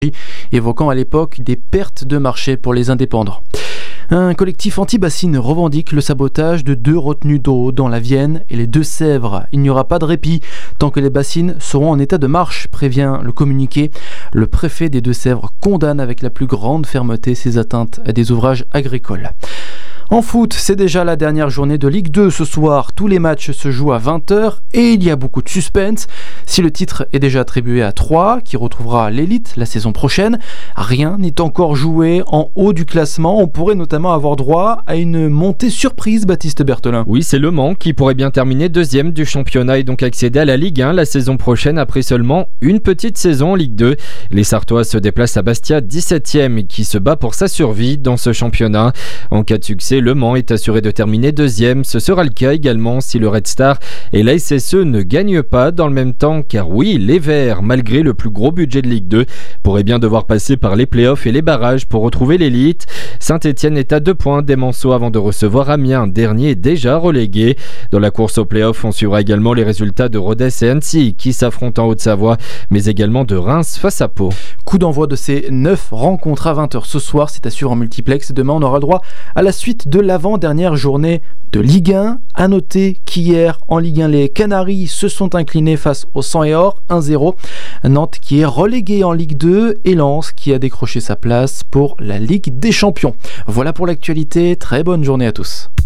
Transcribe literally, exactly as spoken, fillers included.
évoquant à l'époque des pertes de marché pour les indépendants. Un collectif anti-bassine revendique le sabotage de deux retenues d'eau dans la Vienne et les Deux-Sèvres. Il n'y aura pas de répit tant que les bassines seront en état de marche, prévient le communiqué. Le préfet des Deux-Sèvres condamne avec la plus grande fermeté ces atteintes à des ouvrages agricoles. En foot, c'est déjà la dernière journée de Ligue deux ce soir. Tous les matchs se jouent à vingt heures et il y a beaucoup de suspense. Si le titre est déjà attribué à Troyes, qui retrouvera l'élite la saison prochaine, rien n'est encore joué en haut du classement. On pourrait notamment avoir droit à une montée surprise, Baptiste Berthelin. Oui, c'est Le Mans qui pourrait bien terminer deuxième du championnat et donc accéder à la Ligue un la saison prochaine après seulement une petite saison en Ligue deux. Les Sartois se déplacent à Bastia, dix-septième, qui se bat pour sa survie dans ce championnat. En cas de succès, Le Mans est assuré de terminer deuxième. Ce sera le cas également si le Red Star et la S S E ne gagnent pas dans le même temps, car oui, les Verts, malgré le plus gros budget de Ligue deux, pourraient bien devoir passer par les playoffs et les barrages pour retrouver l'élite. Saint-Etienne est à deux points des Manceaux avant de recevoir Amiens, dernier déjà relégué. Dans la course aux playoffs, on suivra également les résultats de Rodez et Annecy qui s'affrontent en Haute-Savoie, mais également de Reims face à Pau. Coup d'envoi de ces neuf rencontres à vingt heures ce soir, c'est assuré en multiplex. Demain, on aura le droit à la suite de l'avant-dernière journée de Ligue un. À noter qu'hier, en Ligue un, les Canaries se sont inclinés face au Sang et Or, un zéro. Nantes qui est relégué en Ligue deux et Lens qui a décroché sa place pour la Ligue des Champions. Voilà pour l'actualité, très bonne journée à tous.